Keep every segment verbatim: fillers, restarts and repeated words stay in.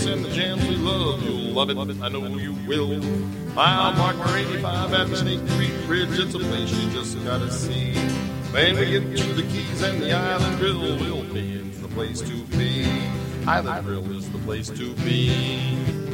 and the jams we love. You'll love it, I know you will. I'll park for eighty-five at the Snake Creek Bridge. It's a place you just gotta see. When we get to the Keys and the Island Grill, we'll be in the place to be. Island Grill is the place to be.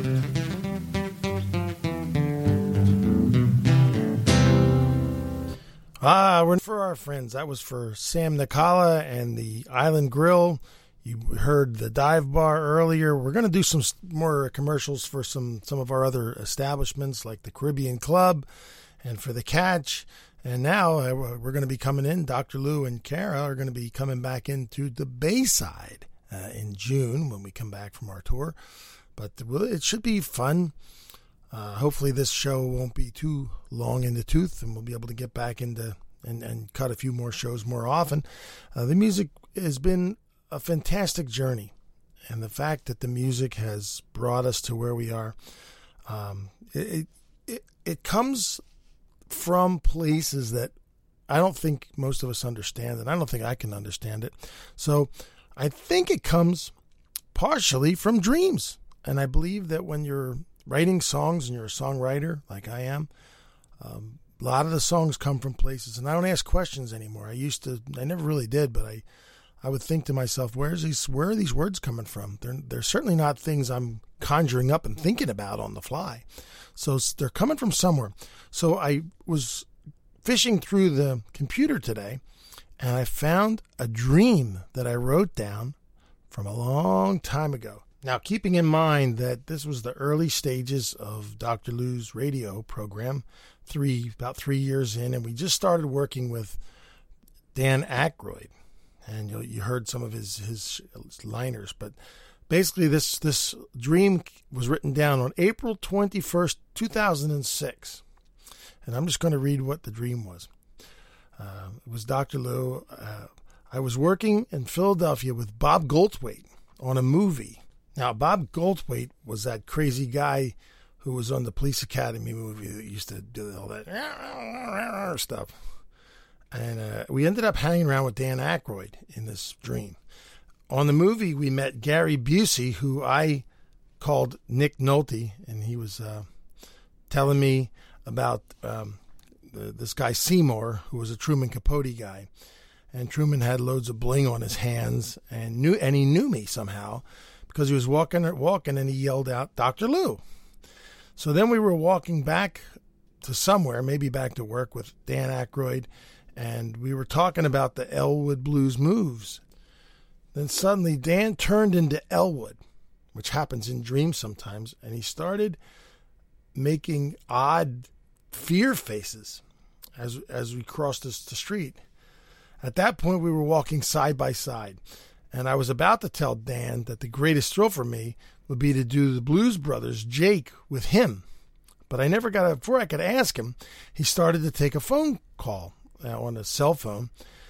Ah, we're for our friends. That was for Sam Nicala and the Island Grill. You heard the Dive Bar earlier. We're going to do some more commercials for some, some of our other establishments like the Caribbean Club and for the Catch. And now uh, we're going to be coming in. Doctor Lou and Kara are going to be coming back into the Bayside uh, in June when we come back from our tour. But it should be fun. Uh, hopefully this show won't be too long in the tooth and we'll be able to get back into and, and cut a few more shows more often. Uh, the music has been a fantastic journey. And the fact that the music has brought us to where we are, um, it, it, it comes from places that I don't think most of us understand, and I don't think I can understand it. So I think it comes partially from dreams. And I believe that when you're writing songs and you're a songwriter like I am, um, a lot of the songs come from places. And I don't ask questions anymore. I used to, I never really did, but I, I would think to myself, where's these, where are these words coming from? They're, they're certainly not things I'm conjuring up and thinking about on the fly. So they're coming from somewhere. So I was fishing through the computer today and I found a dream that I wrote down from a long time ago. Now, keeping in mind that this was the early stages of Doctor Lou's radio program, three about three years in, and we just started working with Dan Aykroyd, and you, you heard some of his, his liners. But basically, this this dream was written down on April twenty-first, two thousand six, and I'm just going to read what the dream was. Uh, it was Doctor Lou. Uh, I was working in Philadelphia with Bob Goldthwait on a movie. Now, Bob Goldthwait was that crazy guy who was on the Police Academy movie that used to do all that stuff. And uh, we ended up hanging around with Dan Aykroyd in this dream. On the movie, we met Gary Busey, who I called Nick Nolte, and he was uh, telling me about um, the, this guy Seymour, who was a Truman Capote guy. And Truman had loads of bling on his hands, and knew, and he knew me somehow, because he was walking, walking, and he yelled out, "Doctor Lou." So then we were walking back to somewhere, maybe back to work with Dan Aykroyd, and we were talking about the Elwood Blues Moves. Then suddenly Dan turned into Elwood, which happens in dreams sometimes, and he started making odd fear faces as as we crossed this, the street. At that point, we were walking side by side. And I was about to tell Dan that the greatest thrill for me would be to do the Blues Brothers, Jake, with him. But I never got a, before I could ask him, he started to take a phone call uh, on a cell phone.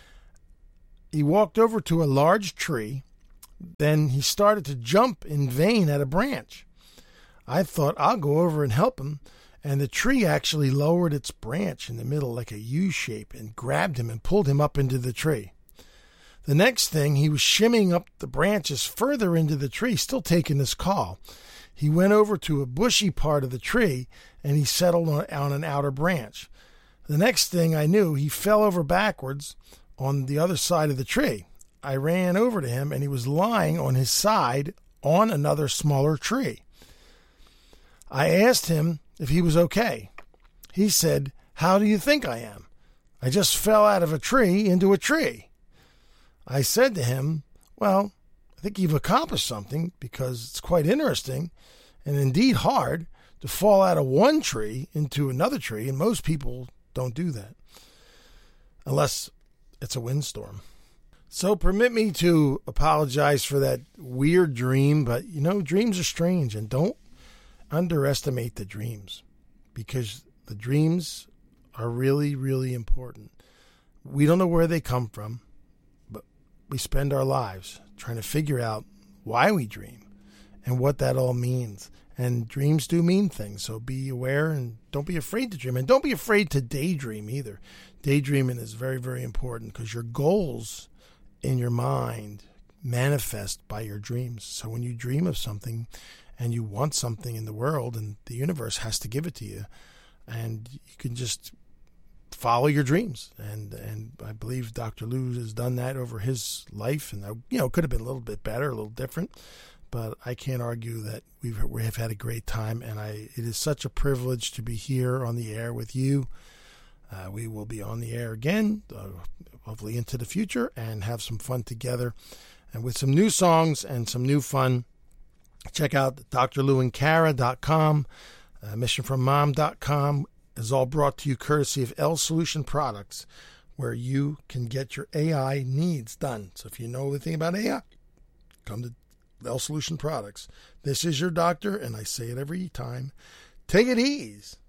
He walked over to a large tree. Then he started to jump in vain at a branch. I thought, I'll go over and help him. And the tree actually lowered its branch in the middle like a U shape and grabbed him and pulled him up into the tree. The next thing, he was shimmying up the branches further into the tree, still taking this call. He went over to a bushy part of the tree, and he settled on, on an outer branch. The next thing I knew, he fell over backwards on the other side of the tree. I ran over to him, and he was lying on his side on another smaller tree. I asked him if he was okay. He said, "How do you think I am? I just fell out of a tree into a tree." I said to him, "Well, I think you've accomplished something because it's quite interesting and indeed hard to fall out of one tree into another tree, and most people don't do that unless it's a windstorm." So permit me to apologize for that weird dream, but you know, dreams are strange, and don't underestimate the dreams because the dreams are really, really important. We don't know where they come from. We spend our lives trying to figure out why we dream and what that all means. And dreams do mean things, so be aware and don't be afraid to dream. And don't be afraid to daydream either. Daydreaming is very, very important because your goals in your mind manifest by your dreams. So when you dream of something and you want something in the world, and the universe has to give it to you, and you can just follow your dreams. And and I believe Doctor Lou has done that over his life, and you know, it could have been a little bit better, a little different, but I can't argue that we've we have had a great time, and I it is such a privilege to be here on the air with you. Uh, we will be on the air again, uh, hopefully into the future, and have some fun together, and with some new songs and some new fun. Check out d r lou and cara dot com, uh, mission from mom dot com. Is all brought to you courtesy of L Solution Products, where you can get your A I needs done. So if you know anything about A I, come to L Solution Products. This is your doctor, and I say it every time. Take it easy.